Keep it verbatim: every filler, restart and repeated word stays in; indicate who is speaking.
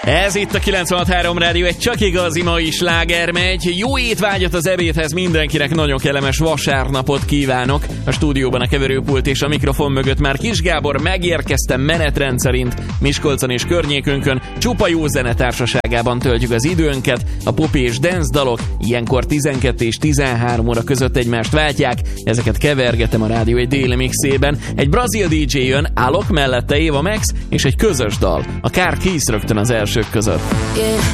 Speaker 1: Ez itt a kilencvenhat három Rádió, egy csak igazi mai sláger megy. Jó étvágyat az ebédhez mindenkinek, nagyon kellemes vasárnapot kívánok. A stúdióban a keverőpult és a mikrofon mögött már Kis Gábor, megérkeztem menetrend szerint Miskolcon és környékünkön. Csupa jó zene társaságában töltjük az időnket. A pop és dance dalok ilyenkor tizenkettő és tizenhárom óra között egymást váltják. Ezeket kevergetem a rádió egy déli mixében. Egy brazil dé dzsé jön, állok mellette Eva Max, és egy közös dal. A Car Keys rögtön az elsők között.
Speaker 2: Yeah.